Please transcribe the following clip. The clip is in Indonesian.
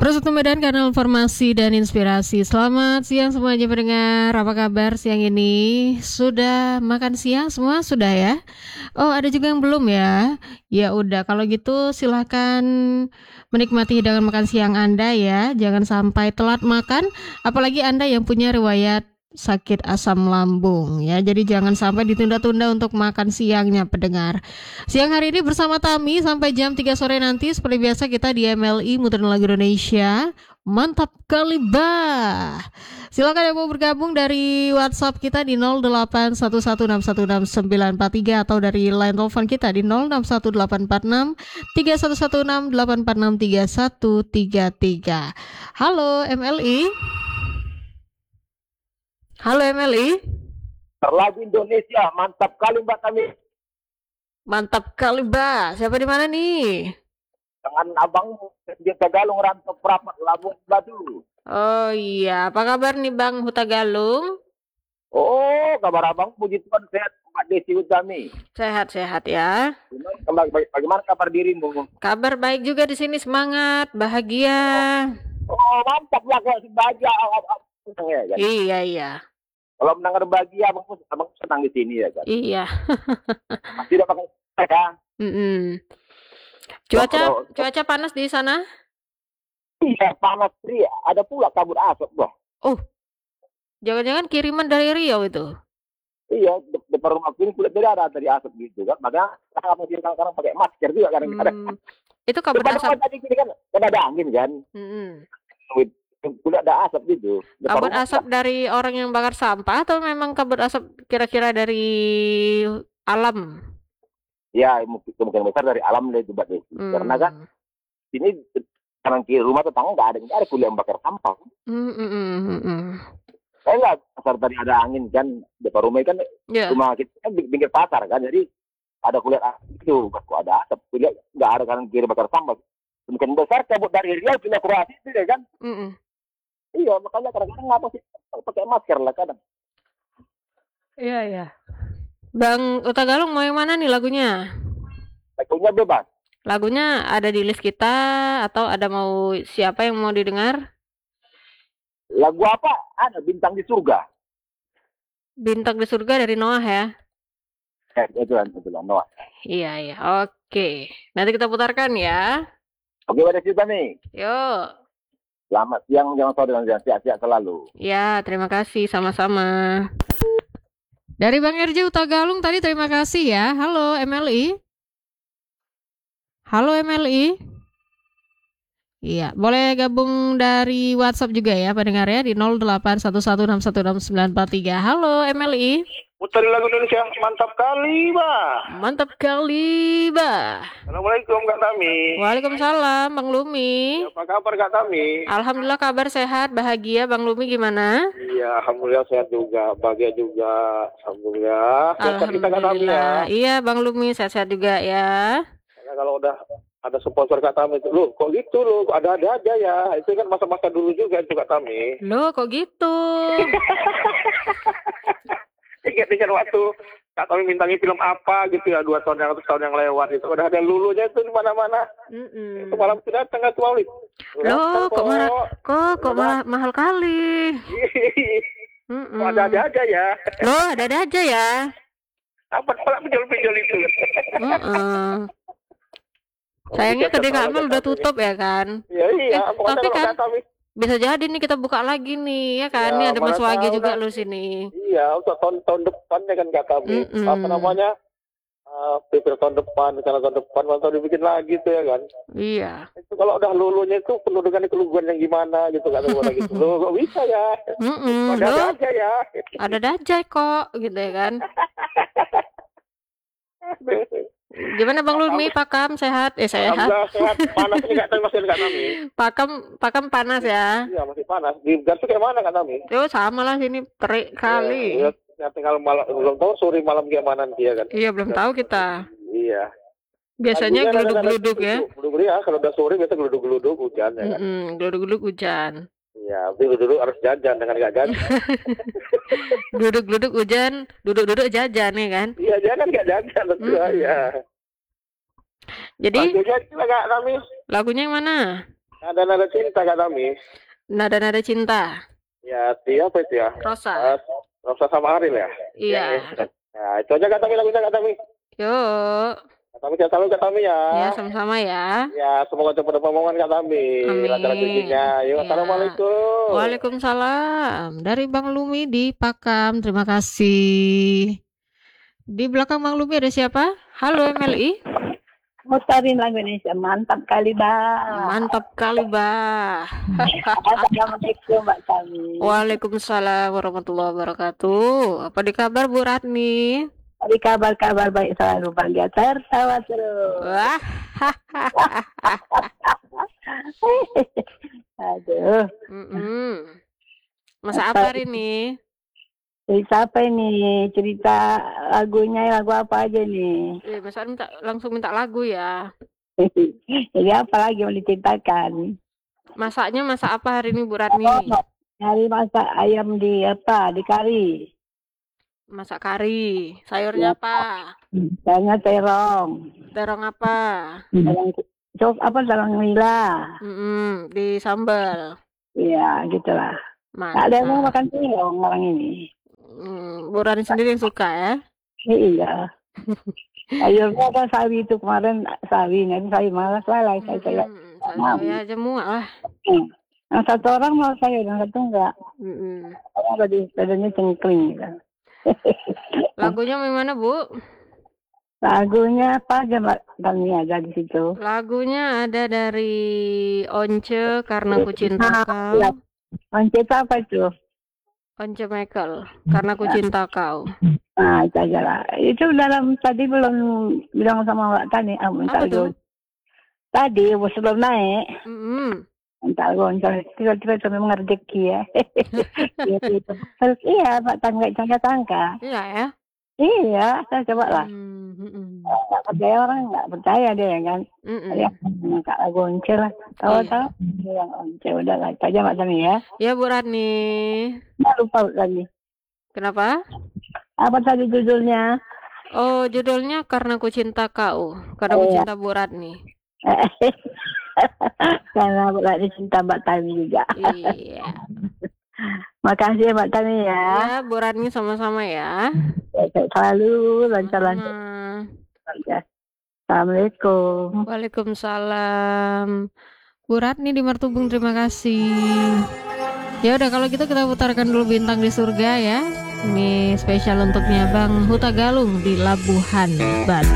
Prosoto Medan, kanal informasi dan inspirasi. Selamat siang semuanya pendengar. Apa kabar siang ini? Sudah makan siang semua? Sudah ya? Oh, ada juga yang belum ya? Ya udah, kalau gitu silahkan menikmati hidangan makan siang Anda ya. Jangan sampai telat makan, apalagi Anda yang punya riwayat sakit asam lambung ya. Jadi jangan sampai ditunda-tunda untuk makan siangnya pendengar. Siang hari ini bersama Tami sampai jam 3 sore nanti. Seperti biasa kita di MLI Muterin Lagu Indonesia. Mantap kali bah. Silakan yang mau bergabung dari WhatsApp kita di 081161669943 atau dari line telepon kita di 06184186 Halo MLI. Halo MLI. Lagu Indonesia, mantap kali Mbak Tami. Mantap kali Mbak. Siapa di mana nih? Dengan abangmu di Tagalong Rantau Perapat Labuan Batu. Oh iya, apa kabar nih Bang Huta Galung? Oh, kabar abang puji Tuhan sehat Mbak Desi Utami. Sehat-sehat ya. Bagaimana kabar dirimu? Kabar baik juga di sini, semangat, bahagia. Oh, mantap lah kalau bahagia senang ya kan. Iya. Kalau mendengar bahagia abang senang di sini ya kan. Iya. Masih udah pakai kan? Cuaca panas di sana? Iya, panas Ria. Ada pula kabut asap, Bang. Oh. Jangan-jangan kiriman dari Riau itu? Iya, depan rumah ini kulit berdarah dari asap gitu kan. Makanya sekarang pakai masker juga kan. Itu kabut asap. Tadi kan ada angin kan. Kulit ada asap gitu. Kabut asap dari orang yang bakar sampah atau memang kabut asap kira-kira dari alam? Ya, kemungkinan besar dari alam deh coba deh. Karena kan sini kanan kiri rumah tetangga nggak ada kulit yang bakar sampah. Saya nggak pasar tadi ada angin kan, depan rumah kan rumah kita kan pinggir pasar kan, jadi ada kulit itu, kok ada asap, kulit nggak ada kanan kiri bakar sampah. Kemungkinan besar kabut dari Riau pindah ke Kroasia itu deh kan. Iya, makanya kadang-kadang ngapa sih pakai masker lah kadang. Iya. Bang Huta Galung mau yang mana nih lagunya? Lagunya bebas. Lagunya ada di list kita atau ada mau siapa yang mau didengar? Lagu apa? Ada Bintang di Surga. Bintang di Surga dari Noah ya? Itu lah Noah. Iya. Oke. Nanti kita putarkan ya. Oke, pada cerita nih. Yuk. Selamat siang, jangan sore dan sehat-sehat selalu. Ya, terima kasih sama-sama. Dari Bang RJ Huta Galung tadi terima kasih ya. Halo MLI. Iya, boleh gabung dari WhatsApp juga ya pendengar ya di 081161669943. Halo MLI. Muterin Lagu Indonesia, mantap kali, Bah. Assalamualaikum Kak Tami. Waalaikumsalam Bang Lumi. Apa kabar Kak Tami? Alhamdulillah kabar sehat, bahagia. Bang Lumi gimana? Iya, alhamdulillah sehat juga, bahagia juga. Alhamdulillah. Sehat kita Kak Tami ya. Iya, Bang Lumi sehat-sehat juga ya. Karena kalau udah ada sponsor Kak Tami itu, loh kok gitu loh, ada-ada aja ya. Itu kan masa-masa dulu juga itu Kak Tami. Loh kok gitu? Ingat waktu Kak Tami mintangi film apa gitu ya, 2 tahun yang lewat itu udah ada lulunya itu di mana-mana. Itu malam sudah datang Kak Tami. Loh kok malah mahal kali. Kok ada-ada aja ya. Loh ada-ada aja ya. Apa pinjol-pinjol itu? Sayangnya Kedai Kamal udah tutup ya kan? Iya. Tapi kan bisa jadi nih kita buka lagi nih ya kan? Ini ada Mas Wage juga lo sini. Iya, untuk tahun depannya kan Kak Tami. Apa namanya? Prepare tahun depan, rencana tahun depan, kalau dibikin lagi tuh ya kan? Iya. Itu kalau udah lulunya itu penuh dengan keluguan yang gimana gitu kan? Gitu. Loh, kok bisa ya? Ada aja ya. Ada aja kok gitu ya kan? Gimana Bang Lumi, Pakam sehat? Sehat. Sehat. Panas ini Kak Tami, masih Kak Tami. Pakam panas ya? Iya, masih panas. Di Garut kayak mana Kak Tami? Yo sama lah sini terik kali. Ya, tinggal malam, belum tahu sore malam gimana dia kan. Iya, belum tahu kita. Iya. Biasanya geluduk-geluduk ya. Geluduk ya, kalau udah sore biasa geluduk-geluduk hujan ya kan. Geluduk-geluduk hujan. Iya, tapi duduk harus jajan dengan gak jajan. Duduk-duduk hujan, duduk-duduk jajan ya kan? Iya, jangan gak jajan betul ya. Jadi lagunya Kak Tami. Lagunya yang mana? Nada-nada cinta Kak Tami. Nada-nada cinta. Ya, siapa itu ya? Rosa. Rosa sama Ariel ya? Iya. Nah, itu aja Kak Tami, lagunya Kak Tami. Yuk. Kak Tami, sehat selalu Kak Tami ya. Ya, sama-sama ya. Ya, semoga cepat omongan Kak Tami. Amin. Lancar rezekinya. Yuk, Ya. Assalamualaikum. Waalaikumsalam. Dari Bang Lumi di Pakam, terima kasih. Di belakang Bang Lumi ada siapa? Halo MLI. Mustarin lagu Indonesia, mantap kali bah. Mantap kali bah. Assalamualaikum Mbak Tami. Waalaikumsalam warahmatullahi wabarakatuh. Apa di kabar Bu Ratni? Tadi kabar baik selalu, bahagia tertawa terus. Wah. Aduh. Masa apa hari ini? Cerita apa ini? Cerita lagunya, lagu apa aja nih? Masa langsung minta lagu ya? Jadi apa lagi mau diceritakan? Masaknya masak apa hari ini Bu Ratni? Hari masak ayam di kari. Masak kari. Sayurnya apa? Sayurnya terong. Terong apa? Terong nila. Di sambal. Iya, gitulah. Mantap. Ada yang mau makan terong orang ini. Bu Ratni sendiri yang suka ya? Iya. Sayurnya kan sawi itu kemarin sawi, nanti saya malas lah saya. Saya aja muak lah. Yang satu orang mau sayur, yang satu enggak. Orang tadi badannya cengkring gitu. Lagunya gimana Bu? Lagunya apa aja Mbak Tami ada di situ? Lagunya ada dari Once Karena Ku Cinta Kau. Once itu apa itu? Once Michael Karena Ku Cinta Kau. Nah itu aja lah. Itu dalam tadi belum bilang sama Mbak Tani. Apa tuh? Tadi sebelum naik. Entar tiba-tiba sampai mengerjeki ya. Terus iya Pak Tani nggak sangka-sangka. Iya ya. Iya, saya coba lah. Nggak percaya orang nggak percaya dia ya kan. Ya, Kak lagu Once lah. Tahu-tahu yang Once udah lah. Itu aja Mbak Tani ya. Ya Bu Ratni. Nggak lupa lagi. Kenapa? Apa tadi judulnya? Oh judulnya Karena Ku Cinta Kau. Karena Ku Cinta Bu Ratni. Karena Bu Ratni cinta Mbak Tani juga. Iya. Makasih ya Mbak Tani ya. Ya Bu Ratni sama-sama ya. Selalu lancar-lancar. Assalamualaikum. Waalaikumsalam. Bu Ratni di Martubung, terima kasih. Ya udah kalau gitu kita putarkan dulu Bintang di Surga ya. Ini spesial untuknya Bang Huta Galung di Labuhan Batu.